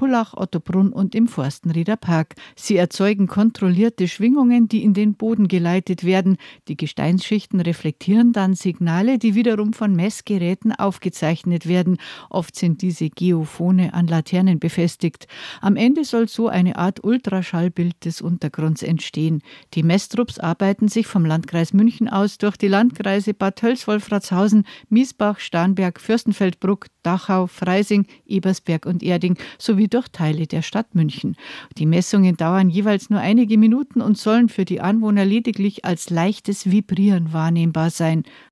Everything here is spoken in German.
Pullach, Ottobrunn und im Forstenrieder Park. Sie erzeugen kontrollierte Schwingungen, die in den Boden geleitet werden. Die Gesteinsschichten reflektieren dann Signale, die wiederum von Messgeräten aufgezeichnet werden. Oft sind diese Geophone an Laternen befestigt. Am Ende soll so eine Art Ultraschallbild des Untergrunds entstehen. Die Messtrupps arbeiten sich vom Landkreis München aus durch die Landkreise Bad Tölz-Wolfratshausen, Miesbach, Starnberg, Fürstenfeldbruck, Dachau, Freising, Ebersberg und Erding sowie durch Teile der Stadt München. Die Messungen dauern jeweils nur einige Minuten und sollen für die Anwohner lediglich als leichtes Vibrieren wahrnehmbar sein.